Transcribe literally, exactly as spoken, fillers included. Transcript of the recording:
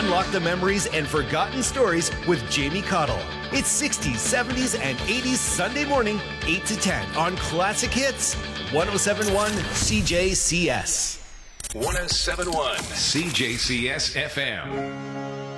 Unlock the memories and forgotten stories with Jamie Cottle. It's sixties, seventies, and eighties Sunday morning, eight to ten on Classic Hits, one oh seven point one C J C S. one oh seven point one C J C S F M.